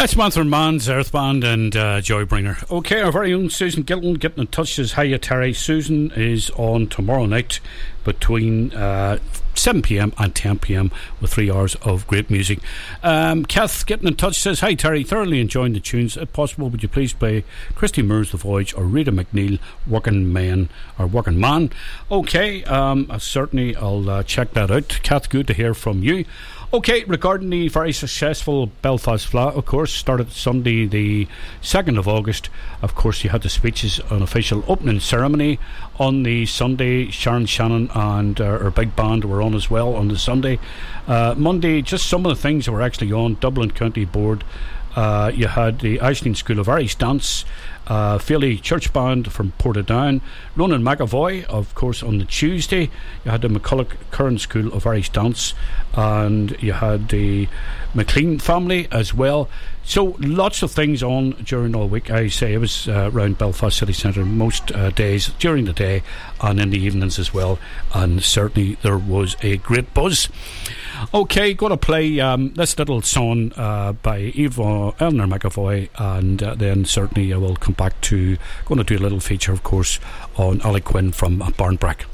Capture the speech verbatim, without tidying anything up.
That's Manthur Man's Earth Band and uh, Joybringer. Okay, our very own Susan Gilton getting in touch says, hiya Terry. Susan is on tomorrow night between uh, seven p.m. and ten p.m. with three hours of great music. Um, Kath getting in touch says, hi Terry, thoroughly enjoying the tunes. If possible, would you please play Christy Moore's The Voyage or Rita McNeil, Working Man or Working Man? Okay, um, uh, certainly I'll uh, check that out. Kath, good to hear from you. Okay, regarding the very successful Belfast Flat, of course, started Sunday the second of August. Of course, you had the speeches on official opening ceremony on the Sunday. Sharon Shannon and uh, her big band were on as well on the Sunday. Uh, Monday, just some of the things that were actually on. Dublin County Board. Uh, you had the Ashling School of Irish Dance, uh, Feely Church Band from Portadown, Ronan McAvoy, of course, on the Tuesday. You had the McCulloch Curran School of Irish Dance, and you had the McLean family as well. So lots of things on during all week. I say it was uh, around Belfast City Centre most uh, days during the day and in the evenings as well, and certainly there was a great buzz. Okay, going to play um, this little song uh, by Eva Eleanor McAvoy, and uh, then certainly I will come back to going to do a little feature, of course, on Ali Quinn from Barnbrack.